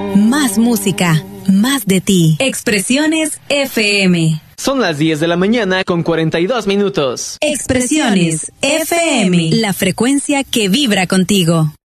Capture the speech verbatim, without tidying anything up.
Más música, más de ti. Expresiones F M. Son las diez de la mañana con cuarenta y dos minutos. Expresiones F M. La frecuencia que vibra contigo.